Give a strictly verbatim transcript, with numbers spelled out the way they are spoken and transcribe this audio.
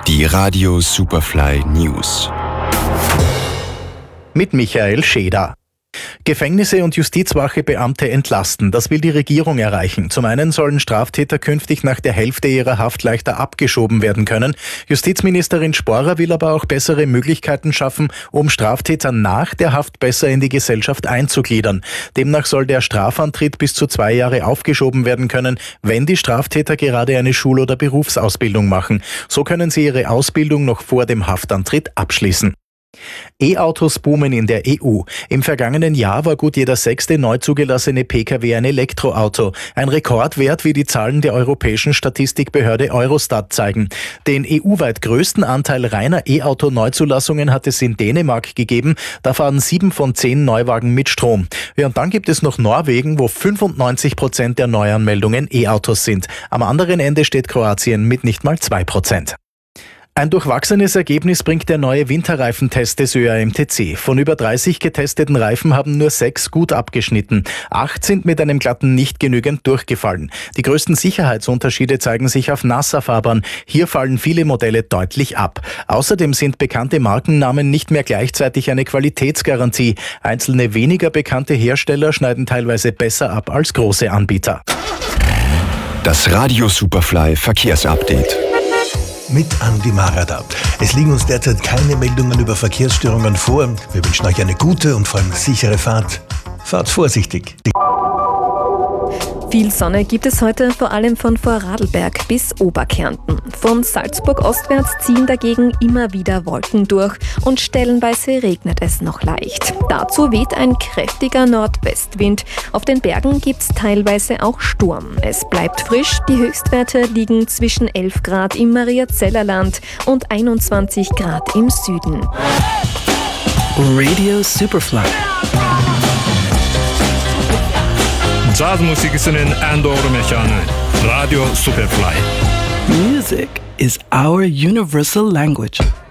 Die Radio Superfly News. Mit Michael Scheder. Gefängnisse und Justizwachebeamte entlasten. Das will die Regierung erreichen. Zum einen sollen Straftäter künftig nach der Hälfte ihrer Haft leichter abgeschoben werden können. Justizministerin Sporer will aber auch bessere Möglichkeiten schaffen, um Straftäter nach der Haft besser in die Gesellschaft einzugliedern. Demnach soll der Strafantritt bis zu zwei Jahre aufgeschoben werden können, wenn die Straftäter gerade eine Schul- oder Berufsausbildung machen. So können sie ihre Ausbildung noch vor dem Haftantritt abschließen. E-Autos boomen in der E U. Im vergangenen Jahr war gut jeder sechste neu zugelassene Pkw ein Elektroauto. Ein Rekordwert, wie die Zahlen der europäischen Statistikbehörde Eurostat zeigen. Den E U-weit größten Anteil reiner E-Auto-Neuzulassungen hat es in Dänemark gegeben. Da fahren sieben von zehn Neuwagen mit Strom. Ja, und dann gibt es noch Norwegen, wo fünfundneunzig Prozent der Neuanmeldungen E-Autos sind. Am anderen Ende steht Kroatien mit nicht mal zwei Prozent. Ein durchwachsenes Ergebnis bringt der neue Winterreifentest des Ö A M T C. Von über dreißig getesteten Reifen haben nur sechs gut abgeschnitten. Acht sind mit einem glatten nicht genügend durchgefallen. Die größten Sicherheitsunterschiede zeigen sich auf Nasserfahrbahn. Hier fallen viele Modelle deutlich ab. Außerdem sind bekannte Markennamen nicht mehr gleichzeitig eine Qualitätsgarantie. Einzelne weniger bekannte Hersteller schneiden teilweise besser ab als große Anbieter. Das Radio Superfly Verkehrsupdate. Mit Andi Marada. Es liegen uns derzeit keine Meldungen über Verkehrsstörungen vor. Wir wünschen euch eine gute und vor allem sichere Fahrt. Fahrt vorsichtig. Viel Sonne gibt es heute, vor allem von Vorarlberg bis Oberkärnten. Von Salzburg ostwärts ziehen dagegen immer wieder Wolken durch und stellenweise regnet es noch leicht. Dazu weht ein kräftiger Nordwestwind. Auf den Bergen gibt es teilweise auch Sturm. Es bleibt frisch, die Höchstwerte liegen zwischen elf Grad im Mariazellerland und einundzwanzig Grad im Süden. Radio Superfly. Jazzmusikisinin en doğru mekanı. Radio Superfly. Music is our universal language.